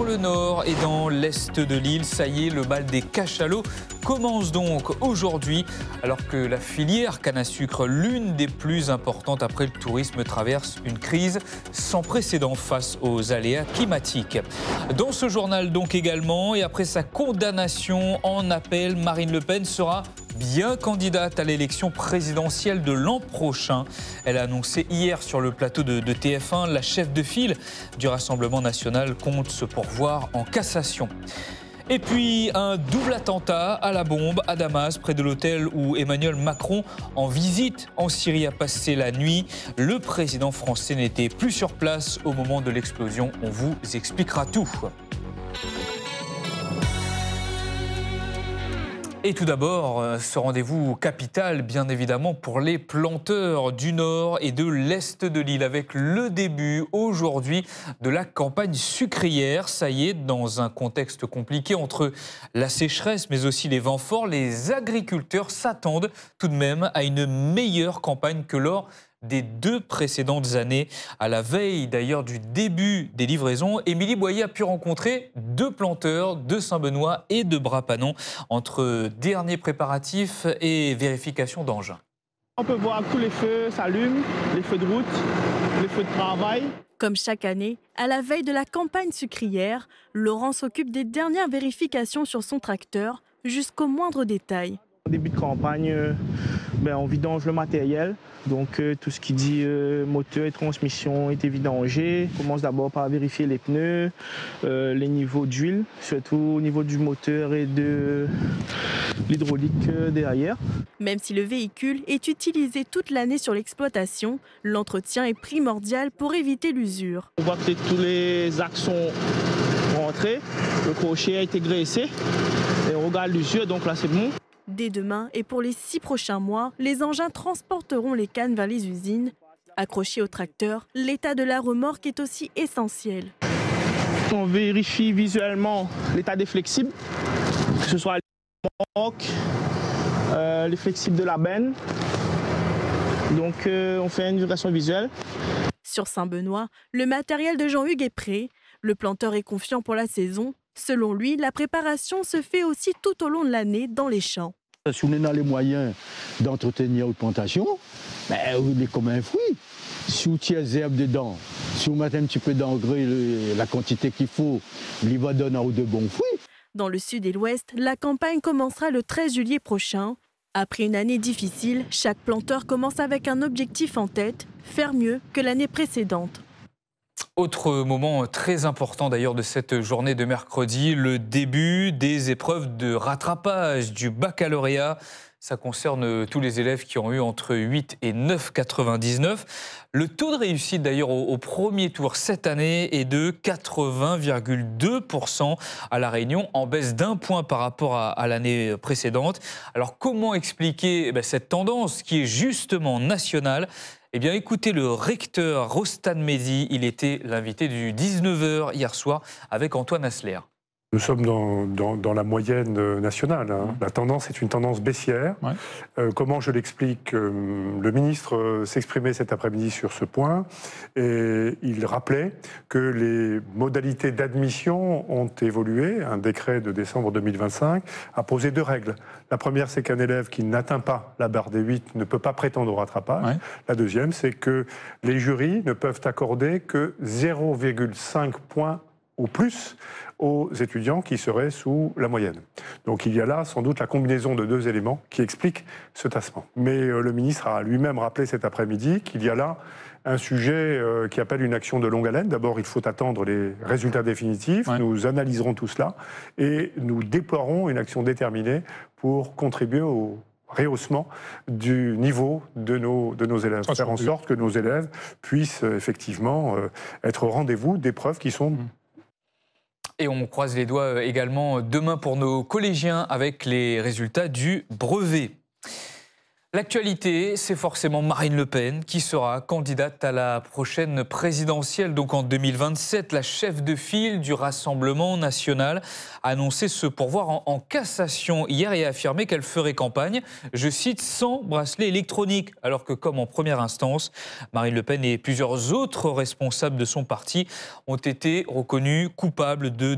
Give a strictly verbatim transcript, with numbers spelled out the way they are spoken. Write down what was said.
le nord et dans l'est de l'île. Ça y est, le bal des cachalots commence donc aujourd'hui, alors que la filière canne à sucre, l'une des plus importantes après le tourisme, traverse une crise sans précédent face aux aléas climatiques. Dans ce journal donc également, et après sa condamnation en appel, Marine Le Pen sera bien candidate à l'élection présidentielle de l'an prochain. Elle a annoncé hier sur le plateau de, de T F un, la chef de file du Rassemblement national compte se pourvoir en cassation. Et puis un double attentat à la bombe à Damas, près de l'hôtel où Emmanuel Macron, en visite en Syrie, a passé la nuit. Le président français n'était plus sur place au moment de l'explosion. On vous expliquera tout. Et tout d'abord, ce rendez-vous capital, bien évidemment, pour les planteurs du nord et de l'est de l'île, avec le début aujourd'hui de la campagne sucrière. Ça y est, dans un contexte compliqué entre la sécheresse, mais aussi les vents forts, les agriculteurs s'attendent tout de même à une meilleure campagne que lors des deux précédentes années. À la veille d'ailleurs du début des livraisons, Émilie Boyer a pu rencontrer deux planteurs de Saint-Benoît et de Bras-Panon entre derniers préparatifs et vérification d'engins. On peut voir que tous les feux s'allument, les feux de route, les feux de travail. Comme chaque année, à la veille de la campagne sucrière, Laurent s'occupe des dernières vérifications sur son tracteur jusqu'au moindre détail. Au début de campagne, euh, ben, on vidange le matériel. Donc euh, tout ce qui dit euh, moteur et transmission est vidangé. On commence d'abord par vérifier les pneus, euh, les niveaux d'huile, surtout au niveau du moteur et de l'hydraulique euh, derrière. Même si le véhicule est utilisé toute l'année sur l'exploitation, l'entretien est primordial pour éviter l'usure. On voit que tous les axes sont rentrés, le crochet a été graissé et on regarde l'usure, donc là c'est bon. Dès demain et pour les six prochains mois, les engins transporteront les cannes vers les usines. Accrochés au tracteur, l'état de la remorque est aussi essentiel. On vérifie visuellement l'état des flexibles, que ce soit les remorques, euh, les flexibles de la benne. Donc euh, on fait une vérification visuelle. Sur Saint-Benoît, le matériel de Jean-Hugues est prêt. Le planteur est confiant pour la saison. Selon lui, la préparation se fait aussi tout au long de l'année dans les champs. Si on est dans les moyens d'entretenir une plantation, ben, on est comme un fruit. Si on tire des herbes dedans, si on met un petit peu d'engrais, la quantité qu'il faut, il va donner de bons fruits. Dans le sud et l'ouest, la campagne commencera le treize juillet prochain. Après une année difficile, chaque planteur commence avec un objectif en tête, faire mieux que l'année précédente. Autre moment très important d'ailleurs de cette journée de mercredi, le début des épreuves de rattrapage du baccalauréat. Ça concerne tous les élèves qui ont eu entre huit et neuf virgule quatre-vingt-dix-neuf. Le taux de réussite d'ailleurs au, au premier tour cette année est de quatre-vingts virgule deux pour cent à La Réunion, en baisse d'un point par rapport à, à l'année précédente. Alors comment expliquer eh bien, cette tendance qui est justement nationale ? Eh bien, écoutez le recteur Rostan Mehdi, il était l'invité du dix-neuf heures hier soir avec Antoine Asler. Nous sommes dans, dans, dans la moyenne nationale. Hein. La tendance est une tendance baissière. Ouais. Euh, comment je l'explique ? euh, Le ministre euh, s'exprimait cet après-midi sur ce point et il rappelait que les modalités d'admission ont évolué. Un décret de décembre deux mille vingt-cinq a posé deux règles. La première, c'est qu'un élève qui n'atteint pas la barre des huit ne peut pas prétendre au rattrapage. Ouais. La deuxième, c'est que les jurys ne peuvent accorder que zéro virgule cinq points au plus aux étudiants qui seraient sous la moyenne. Donc il y a là sans doute la combinaison de deux éléments qui expliquent ce tassement. Mais euh, le ministre a lui-même rappelé cet après-midi qu'il y a là un sujet euh, qui appelle une action de longue haleine. D'abord, il faut attendre les résultats définitifs. Ouais. Nous analyserons tout cela et nous déploierons une action déterminée pour contribuer au rehaussement du niveau de nos, de nos élèves. Ça, faire en sorte que nos élèves puissent euh, effectivement euh, être au rendez-vous d'épreuves qui sont... Mmh. Et on croise les doigts également demain pour nos collégiens avec les résultats du brevet. L'actualité, c'est forcément Marine Le Pen qui sera candidate à la prochaine présidentielle. Donc en deux mille vingt-sept, la chef de file du Rassemblement national a annoncé se pourvoir en, en cassation hier et a affirmé qu'elle ferait campagne, je cite, sans bracelet électronique. Alors que comme en première instance, Marine Le Pen et plusieurs autres responsables de son parti ont été reconnus coupables de